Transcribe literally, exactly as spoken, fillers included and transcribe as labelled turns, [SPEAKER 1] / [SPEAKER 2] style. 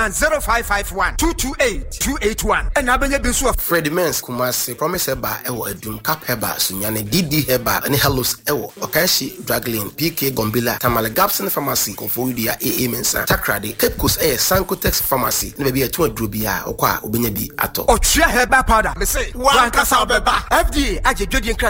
[SPEAKER 1] one zero five five one two two eight two eight one. And abenya bisu
[SPEAKER 2] Freddie Mens Kumasi promise heba ewo edum cap heba sunyane D D heba ani halos ewo Okashi Draglin P K Gombila Tamale Gapson Pharmacy Kofodia A A Mensa Takrade Cape Coast Air Sankotex Pharmacy ne be atu adrobia okwa obenya bi ato
[SPEAKER 1] Otria heba powder me say one kasa beba F D A agedwedi